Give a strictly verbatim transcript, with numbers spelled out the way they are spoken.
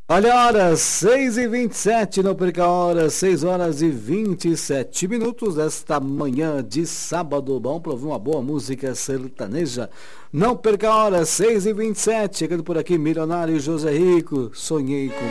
Olha a hora, seis e vinte e sete, não perca a hora, seis horas e vinte e sete minutos desta manhã de sábado. Bom para ouvir uma boa música sertaneja. Não perca a hora, seis e vinte e sete, chegando por aqui, Milionário José Rico, sonhei com